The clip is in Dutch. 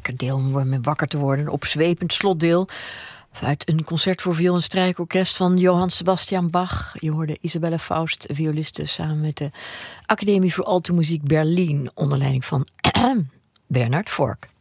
lekker deel om mee wakker te worden. Een opzwepend slotdeel uit een concert voor viool en strijkorkest van Johann Sebastian Bach. Je hoorde Isabelle Faust, violiste, samen met de Academie voor Alte Muziek Berlin, onder leiding van Bernard Fork.